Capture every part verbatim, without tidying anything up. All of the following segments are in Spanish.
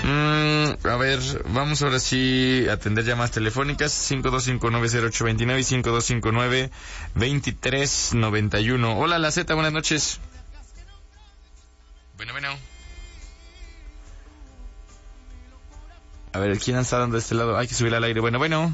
Mm, a ver, vamos ahora sí a atender llamadas telefónicas. cinco dos cinco nueve cero ocho dos nueve y cinco dos cinco nueve dos tres nueve uno. Hola, La Z, buenas noches. Bueno, bueno. A ver, ¿quién está dando de este lado? Hay que subir al aire. Bueno, bueno.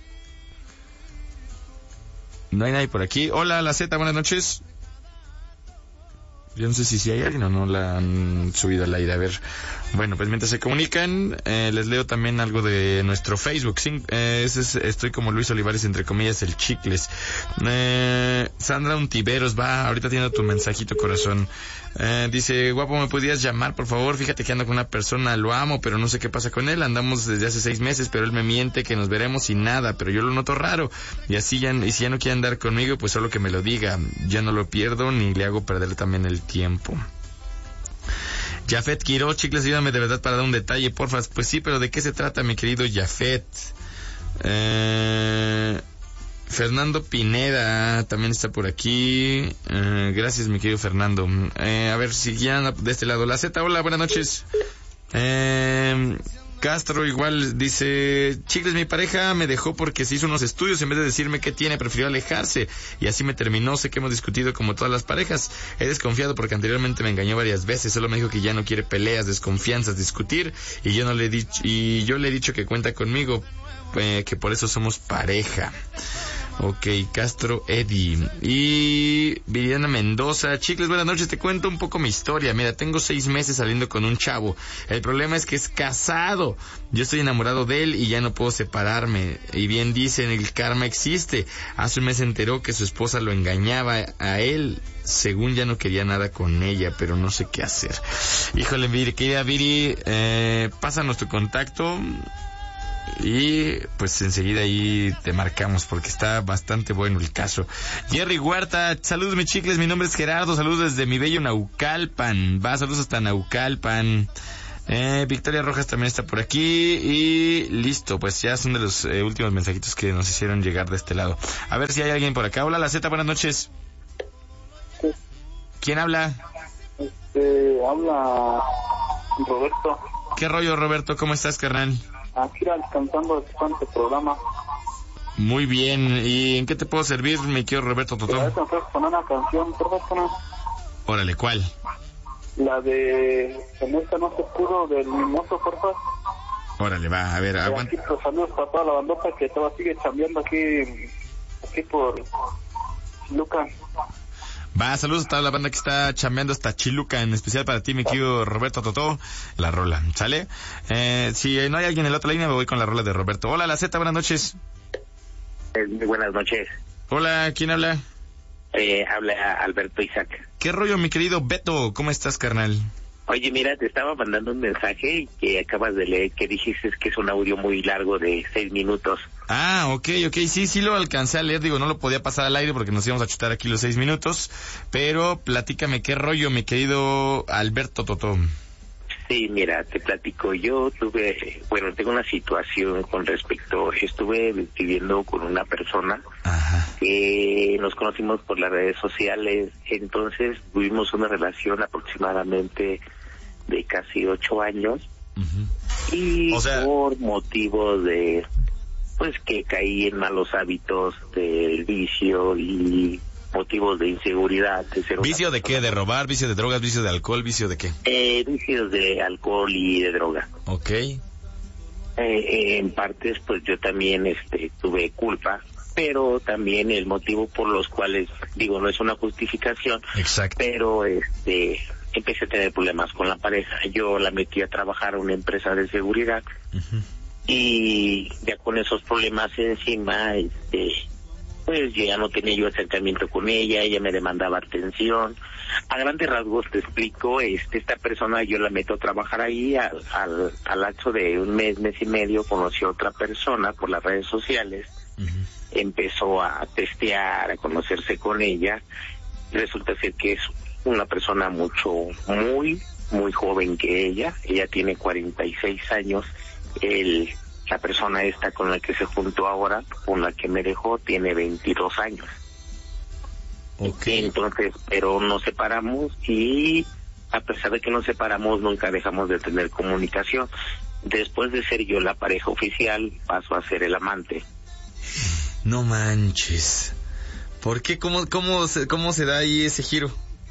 No hay nadie por aquí. Hola, La Z, buenas noches. Yo no sé si, si hay alguien o no la han subido al aire. A ver. Bueno, pues mientras se comunican, eh, les leo también algo de nuestro Facebook. Sí, eh, ese es, estoy como Luis Olivares, entre comillas, el Chicles. Eh, Sandra Untiveros, va, ahorita tiene tu mensajito, corazón. Eh, dice, guapo, ¿me podías llamar, por favor? Fíjate que ando con una persona, lo amo, pero no sé qué pasa con él. Andamos desde hace seis meses, pero él me miente que nos veremos y nada, pero yo lo noto raro. Y así ya, y si ya no quiere andar conmigo, pues solo que me lo diga. Ya no lo pierdo, ni le hago perder también el tiempo. Jafet Quiroz, Chicles, ayúdame de verdad para dar un detalle, porfa. Pues sí, pero ¿de qué se trata, mi querido Jafet? Eh... Fernando Pineda también está por aquí. Eh, gracias, mi querido Fernando. Eh, a ver, si ya de este lado. La Z, hola, buenas noches. Eh, Castro igual dice, Chicles, mi pareja me dejó porque se hizo unos estudios, en vez de decirme qué tiene, prefirió alejarse, y así me terminó. Sé que hemos discutido como todas las parejas. He desconfiado porque anteriormente me engañó varias veces. Solo me dijo que ya no quiere peleas, desconfianzas, discutir, y yo no le he dicho, y yo le he dicho que cuenta conmigo, eh, que por eso somos pareja. Ok, Castro Eddie. Y Viridiana Mendoza, Chicles, buenas noches, te cuento un poco mi historia. Mira, tengo seis meses saliendo con un chavo. El problema es que es casado. Yo estoy enamorado de él y ya no puedo separarme. Y bien dicen, el karma existe. Hace un mes se enteró que su esposa lo engañaba a él. Según ya no quería nada con ella, pero no sé qué hacer. Híjole, Viri, querida Viri, eh, pásanos tu contacto. Y pues enseguida ahí te marcamos porque está bastante bueno el caso. Jerry Huerta, saludos mis Chicles, mi nombre es Gerardo, saludos desde mi bello Naucalpan. Va, saludos hasta Naucalpan. Eh, Victoria Rojas también está por aquí. Y listo, pues ya son de los eh, últimos mensajitos que nos hicieron llegar de este lado. A ver si hay alguien por acá. Hola, La Z, buenas noches. Sí. ¿Quién habla? Este, habla Roberto. ¿Qué rollo, Roberto? ¿Cómo estás, carnal? Aquí descansando después de este programa. Muy bien. ¿Y en qué te puedo servir, mi querido Roberto Totó? ¿Me puedes poner una canción, por favor? Órale, ¿cuál? La de En esta no se pudo, del Mimoso, por favor. Órale, va, a ver, aguanta. Aquí, pues, saludos para toda la bandota que todavía sigue chambeando aquí, aquí por Lucas. Va, saludos a toda la banda que está chambeando hasta Chiluca, en especial para ti, mi querido Roberto Totó, la rola, ¿sale? Eh, si no hay alguien en la otra línea, me voy con la rola de Roberto. Hola, La Z, buenas noches. Eh, muy buenas noches. Hola, ¿quién habla? Eh, habla Alberto Isaac. ¿Qué rollo, mi querido Beto? ¿Cómo estás, carnal? Oye, mira, te estaba mandando un mensaje que acabas de leer, que dijiste que es un audio muy largo de seis minutos. Ah, ok, ok, sí, sí lo alcancé a leer, digo, no lo podía pasar al aire porque nos íbamos a chutar aquí los seis minutos, pero platícame qué rollo, mi querido Alberto Totó. Sí, mira, te platico, yo tuve, bueno, tengo una situación con respecto, estuve viviendo con una persona. Ajá. Que nos conocimos por las redes sociales, entonces tuvimos una relación aproximadamente de casi ocho años. Uh-huh. Y o sea, por motivo de, pues que caí en malos hábitos del vicio y motivos de inseguridad. De ser ¿Vicio de qué? ¿De robar? ¿Vicio de drogas? ¿Vicio de alcohol? ¿Vicio de qué? Eh, vicios de alcohol y de droga. Ok. Eh, eh, en partes, pues yo también este, tuve culpa, pero también el motivo por los cuales, digo, no es una justificación. Exacto. Pero este empecé a tener problemas con la pareja. Yo la metí a trabajar a una empresa de seguridad. Uh-huh. Y ya con esos problemas encima, este pues ya no tenía yo acercamiento con ella, ella me demandaba atención. A grandes rasgos te explico, este esta persona yo la meto a trabajar ahí, al, al, al lapso de un mes, mes y medio, conoció a otra persona por las redes sociales, uh-huh. Empezó a testear, a conocerse con ella, resulta ser que es una persona mucho, muy, muy joven que ella, ella tiene cuarenta y seis años, él... La persona esta con la que se juntó ahora, con la que me dejó, tiene veintidós años. Okay. Entonces, pero nos separamos y a pesar de que nos separamos, nunca dejamos de tener comunicación. después de ser yo la pareja oficial, paso a ser el amante. No manches. ¿Por qué? ¿Cómo, cómo, se, cómo se da ahí ese giro?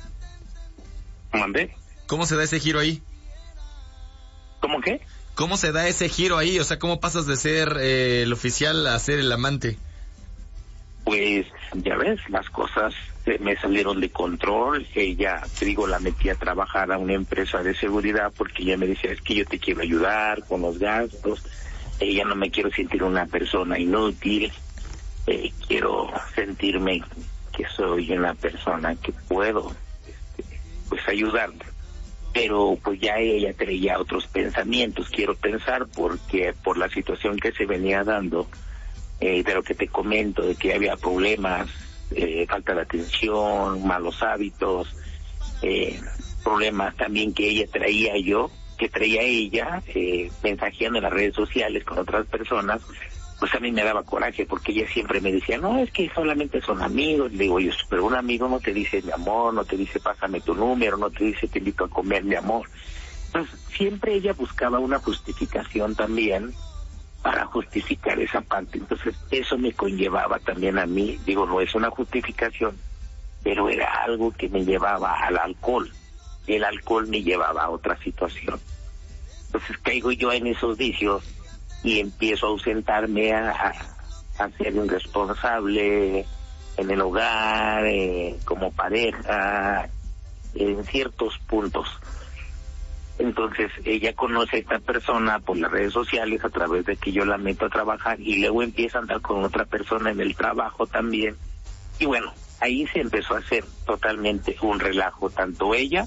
¿Mandé? ¿Cómo se da ese giro ahí? ¿Cómo qué? ¿Cómo se da ese giro ahí? O sea, ¿cómo pasas de ser eh, el oficial a ser el amante? Pues, ya ves, las cosas eh, me salieron de control. Ella, te digo, la metí a trabajar a una empresa de seguridad porque ella me decía, es que yo te quiero ayudar con los gastos. Ella no me quiero sentir una persona inútil. Eh, quiero sentirme que soy una persona que puedo, este, pues, ayudarte. Pero pues ya ella traía otros pensamientos, quiero pensar, porque por la situación que se venía dando, eh, de lo que te comento, de que había problemas, eh, falta de atención, malos hábitos, eh, problemas también que ella traía yo, que traía ella, eh, mensajeando en las redes sociales con otras personas, pues a mí me daba coraje, porque ella siempre me decía, no, es que solamente son amigos. Le digo yo, pero un amigo no te dice mi amor, no te dice pásame tu número, no te dice te invito a comer mi amor. Entonces, siempre ella buscaba una justificación también para justificar esa parte. Entonces, eso me conllevaba también a mí, digo, no es una justificación, pero era algo que me llevaba al alcohol. El alcohol me llevaba a otra situación. Entonces, caigo yo en esos vicios y empiezo a ausentarme a, a, a ser un responsable en el hogar, eh, como pareja, en ciertos puntos. Entonces ella conoce a esta persona por las redes sociales a través de que yo la meto a trabajar y luego empieza a andar con otra persona en el trabajo también. Y bueno, ahí se empezó a hacer totalmente un relajo, tanto ella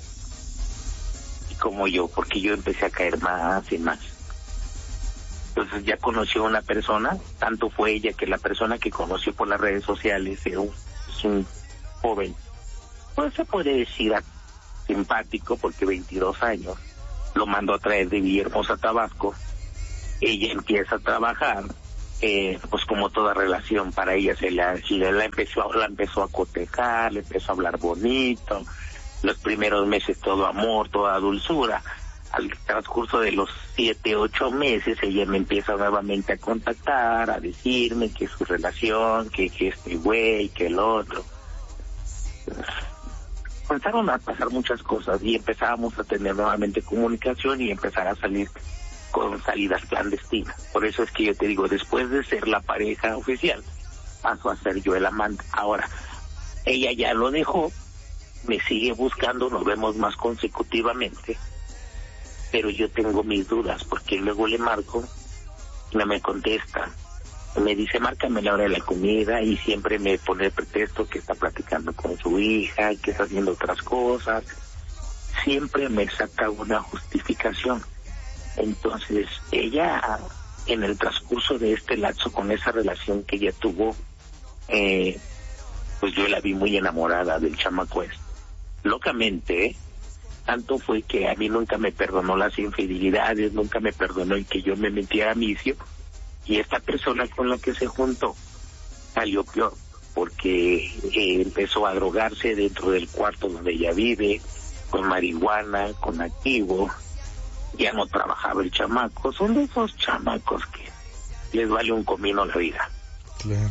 como yo, porque yo empecé a caer más y más. Entonces ya conoció a una persona, tanto fue ella que la persona que conoció por las redes sociales era un, es un joven, pues se puede decir simpático, porque veintidós años, lo mandó a traer de Villahermosa, Tabasco. Ella empieza a trabajar, eh, pues como toda relación para ella se la, se la empezó, la empezó a cotejar, le empezó a hablar bonito, los primeros meses todo amor, toda dulzura. Al transcurso de los siete, ocho meses, ella me empieza nuevamente a contactar, a decirme que su relación, que, que este güey, que el otro. Comenzaron a pasar muchas cosas y empezábamos a tener nuevamente comunicación y empezar a salir con salidas clandestinas. Por eso es que yo te digo, después de ser la pareja oficial, paso a ser yo el amante. Ahora, ella ya lo dejó, me sigue buscando, nos vemos más consecutivamente, pero yo tengo mis dudas, porque luego le marco y no me contesta. Me dice, márcame la hora de la comida, y siempre me pone el pretexto que está platicando con su hija, que está haciendo otras cosas. Siempre me saca una justificación. Entonces, ella, en el transcurso de este lapso, con esa relación que ella tuvo, eh, pues yo la vi muy enamorada del chamaco este. Locamente, ¿eh? Tanto fue que a mí nunca me perdonó las infidelidades, nunca me perdonó el que yo me metiera a vicio, y esta persona con la que se juntó salió peor, porque eh, empezó a drogarse dentro del cuarto donde ella vive, con marihuana, con activo, ya no trabajaba el chamaco. Son de esos chamacos que les vale un comino la vida. Claro.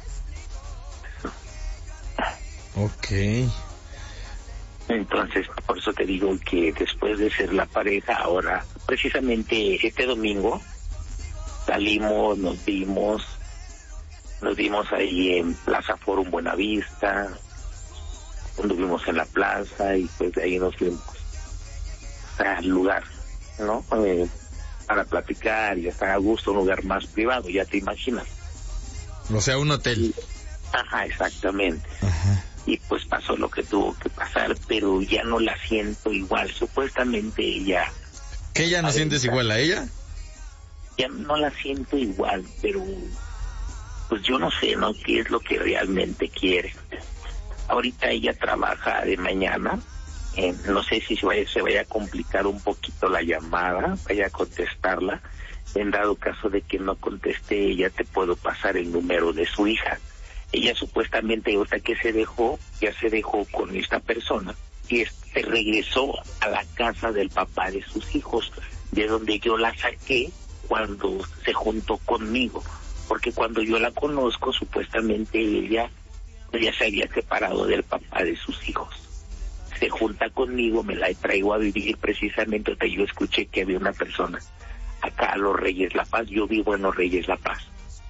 Ok. Entonces, por eso te digo que después de ser la pareja, ahora, precisamente este domingo, salimos, nos vimos, nos vimos ahí en Plaza Forum Buenavista, anduvimos en la plaza y pues de ahí nos fuimos al lugar, ¿no? Eh, para platicar y estar a gusto, un lugar más privado, ya te imaginas. O sea, un hotel. Y, ajá, exactamente. Ajá. Y pues pasó lo que tuvo que pasar, pero ya no la siento igual. Supuestamente ella... ¿Qué ya no sientes igual a ella? Ya no la siento igual, pero pues yo no sé, ¿no? ¿Qué es lo que realmente quiere? Ahorita ella trabaja de mañana, eh, no sé si se vaya, se vaya a complicar un poquito la llamada, vaya a contestarla. En dado caso de que no conteste ella, te puedo pasar el número de su hija. Ella supuestamente, ahorita que se dejó, ya se dejó con esta persona y este regresó a la casa del papá de sus hijos. de donde yo la saqué cuando se juntó conmigo, porque cuando yo la conozco, supuestamente ella ya se había separado del papá de sus hijos. Se junta conmigo, me la traigo a vivir precisamente, hasta yo escuché que había una persona acá a los Reyes La Paz, yo vivo en los Reyes La Paz.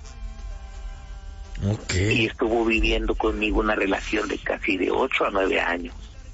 Okay. Y estuvo viviendo conmigo una relación de casi de ocho a nueve años.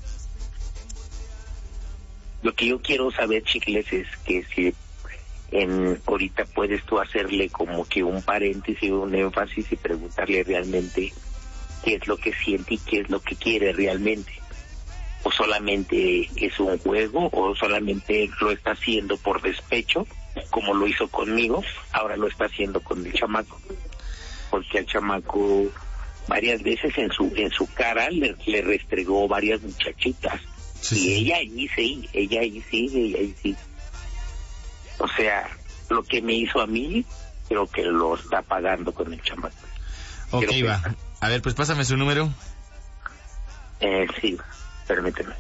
Lo que yo quiero saber, Chicles, es que si en ahorita puedes tú hacerle como que un paréntesis, un énfasis y preguntarle realmente qué es lo que siente y qué es lo que quiere realmente. O solamente es un juego, o solamente lo está haciendo por despecho, como lo hizo conmigo, ahora lo está haciendo con el chamaco. Porque al chamaco varias veces en su en su cara le, le restregó varias muchachitas. Sí, y sí. ella ahí sí, ella ahí sigue, ella ahí sí. O sea, lo que me hizo a mí, creo que lo está pagando con el chamaco. Ok, Quiero va. pensar. A ver, pues pásame su número. Eh, sí, permíteme.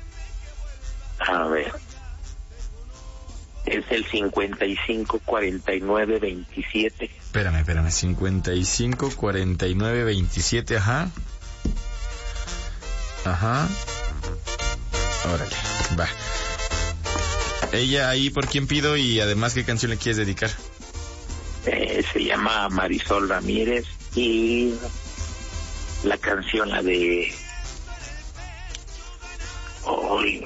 A ver. Es el cincuenta y cinco cuarenta y nueve veintisiete. Espérame, espérame. cincuenta y cinco cuarenta y nueve veintisiete, ajá. Ajá. Órale, va. Ella ahí por quién pido y además qué canción le quieres dedicar. Eh, se llama Marisol Ramírez y la canción, la de... Hoy...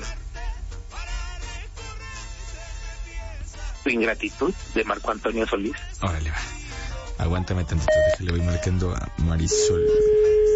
Tu ingratitud, de Marco Antonio Solís. Órale, va. Aguántame tantito, déjale, voy marcando a Marisol.